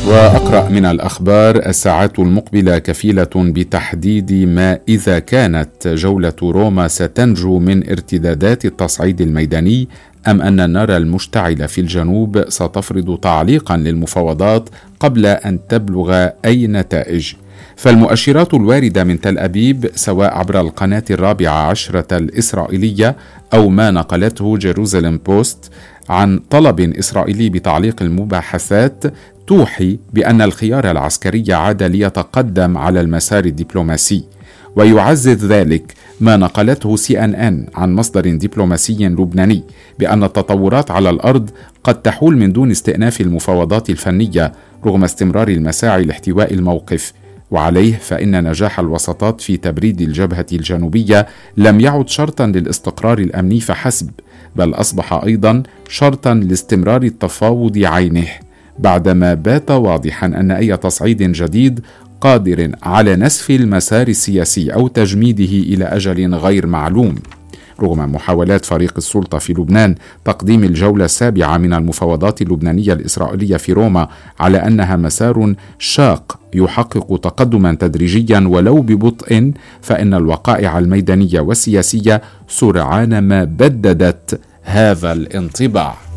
وأقرأ من الأخبار: الساعات المقبلة كفيلة بتحديد ما إذا كانت جولة روما ستنجو من ارتدادات التصعيد الميداني أم أن النار المشتعلة في الجنوب ستفرض تعليقا للمفاوضات قبل أن تبلغ أي نتائج. فالمؤشرات الواردة من تل أبيب سواء عبر القناة 14 الإسرائيلية أو ما نقلته جيروزاليم بوست عن طلب إسرائيلي بتعليق المباحثات توحي بأن الخيار العسكري عاد ليتقدم على المسار الدبلوماسي. ويعزز ذلك ما نقلته CNN عن مصدر دبلوماسي لبناني بأن التطورات على الأرض قد تحول من دون استئناف المفاوضات الفنية رغم استمرار المساعي لاحتواء الموقف. وعليه فإن نجاح الوساطات في تبريد الجبهة الجنوبية لم يعد شرطا للاستقرار الأمني فحسب، بل أصبح أيضا شرطا لاستمرار التفاوض عينه، بعدما بات واضحا أن أي تصعيد جديد قادر على نسف المسار السياسي أو تجميده إلى أجل غير معلوم. رغم محاولات فريق السلطة في لبنان تقديم الجولة السابعة من المفاوضات اللبنانية الإسرائيلية في روما على أنها مسار شاق يحقق تقدما تدريجيا ولو ببطء، فإن الوقائع الميدانية والسياسية سرعان ما بددت هذا الانطباع.